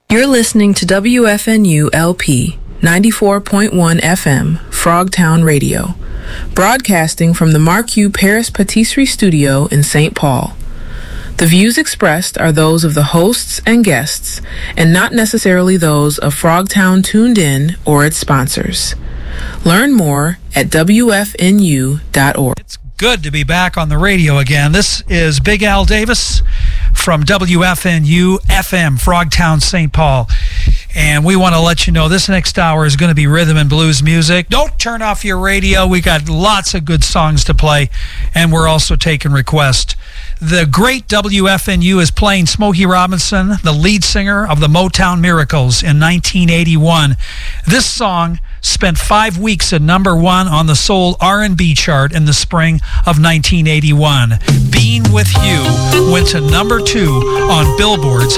You're listening to WFNU LP 94.1 FM, Frogtown Radio, broadcasting from the Marque Paris Patisserie Studio in St. Paul. The views expressed are those of the hosts and guests, and not necessarily those of Frogtown Tuned In or its sponsors. Learn more at WFNU.org. It's good to be back on the radio again. This is Big Al Davis from WFNU FM, Frogtown, St. Paul. And we want to let you know this next hour is going to be rhythm and blues music. Don't turn off your radio. We got lots of good songs to play, and we're also taking requests. The great WFNU is playing Smokey Robinson, the lead singer of the Motown Miracles, in 1981. This song spent 5 weeks at number 1 on the Soul R&B chart in the spring of 1981. Being With You went to number 2 on Billboard's